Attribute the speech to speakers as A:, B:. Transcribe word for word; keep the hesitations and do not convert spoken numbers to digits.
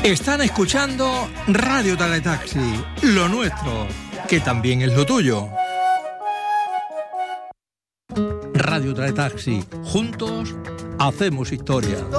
A: Están escuchando Radio Teletaxi, lo nuestro, que también es lo tuyo. Radio Teletaxi, juntos hacemos historia.